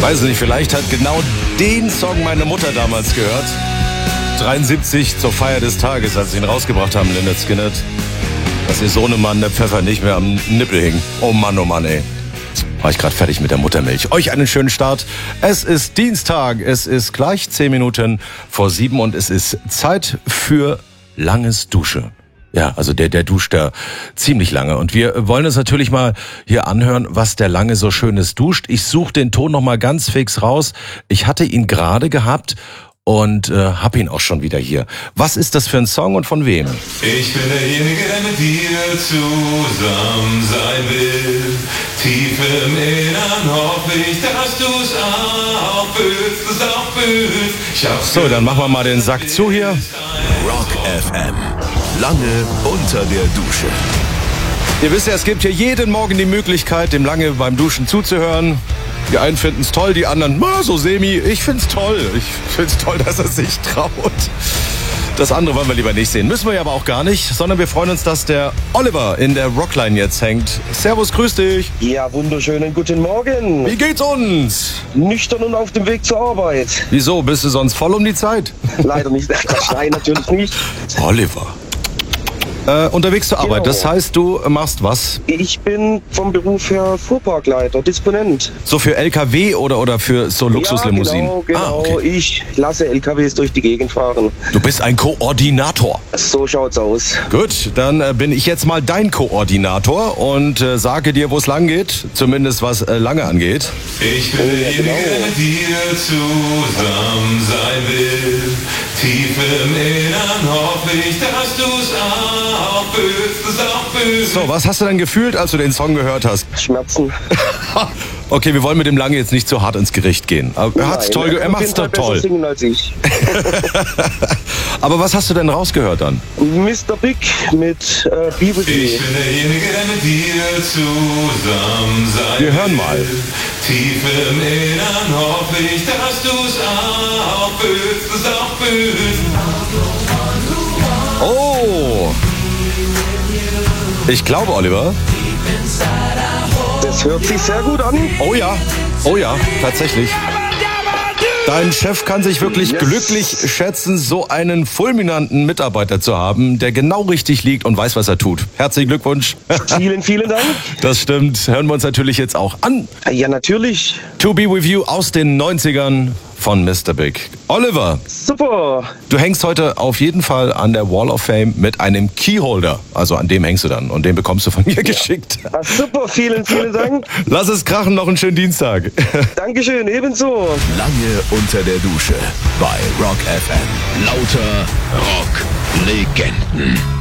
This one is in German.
Weiß nicht, vielleicht hat genau den Song meine Mutter damals gehört. 73 zur Feier des Tages, als sie ihn rausgebracht haben, Lynyrd Skynyrd. Dass ihr Sohnemann der Pfeffer nicht mehr am Nippel hing. Oh Mann, ey. War ich gerade fertig mit der Muttermilch. Euch einen schönen Start. Es ist Dienstag, es ist gleich 10 Minuten vor 7 und es ist Zeit für langes Duschen. Ja, also der duscht da ziemlich lange. Und wir wollen uns natürlich mal hier anhören, was der Lange so Schönes duscht. Ich suche den Ton noch mal ganz fix raus. Ich hatte ihn gerade gehabt und hab ihn auch schon wieder hier. Was ist das für ein Song und von wem? Ich bin derjenige, der mit dir zusammen sein will. Tief im Innern hoffe ich, dass du's auch fühlst, So, dann machen wir mal den Sack zu hier. Rock FM. Lange unter der Dusche. Ihr wisst ja, es gibt hier jeden Morgen die Möglichkeit, dem Lange beim Duschen zuzuhören. Die einen finden es toll, die anderen, so semi. Ich find's toll. Ich find's toll, dass er sich traut. Das andere wollen wir lieber nicht sehen. Müssen wir ja aber auch gar nicht, sondern wir freuen uns, dass der Oliver in der Rockline jetzt hängt. Servus, grüß dich. Ja, wunderschönen guten Morgen. Wie geht's uns? Nüchtern und auf dem Weg zur Arbeit. Wieso, bist du sonst voll um die Zeit? Leider nicht. Nein, natürlich nicht. Oliver. Unterwegs zur Arbeit, Genau. das heißt, du machst was? Ich bin vom Beruf her Fuhrparkleiter, Disponent. So für LKW oder für so Luxuslimousinen? Ja, genau. Okay. Ich lasse LKWs durch die Gegend fahren. Du bist ein Koordinator. So schaut's aus. Gut, dann bin ich jetzt mal dein Koordinator und sage dir, wo es lang geht, zumindest was Lange angeht. Ich bin derjenige, der mit dir zusammen sein will. Tief im Innern hoffe ich, dass du's auch fühlst. So, was hast du denn gefühlt, als du den Song gehört hast? Schmerzen. Okay, wir wollen mit dem Lange jetzt nicht so hart ins Gericht gehen. Aber er hat's toll, er macht's doch toll. Besser singen als ich. Aber was hast du denn rausgehört dann? Mr. Big mit Be With Me. Ich bin derjenige, der mit dir zusammen sein Wir hören mal. will. Tief im Innern hoffe ich, dass du's auch fühlst. Oh! Ich glaube, Oliver. Das hört sich sehr gut an. Oh ja, tatsächlich. Dein Chef kann sich wirklich glücklich schätzen, so einen fulminanten Mitarbeiter zu haben, der genau richtig liegt und weiß, was er tut. Herzlichen Glückwunsch. Vielen, vielen Dank. Das stimmt. Hören wir uns natürlich jetzt auch an. Ja, natürlich. To Be With You aus den 90ern von Mr. Big. Oliver, Super. du hängst heute auf jeden Fall an der Wall of Fame mit einem Keyholder. Also an dem hängst du dann und den bekommst du von mir geschickt. Ah, super, vielen, vielen Dank. Lass es krachen, noch einen schönen Dienstag. Dankeschön, ebenso. Lange unter der Dusche bei Rock FM. Lauter Rock-Legenden.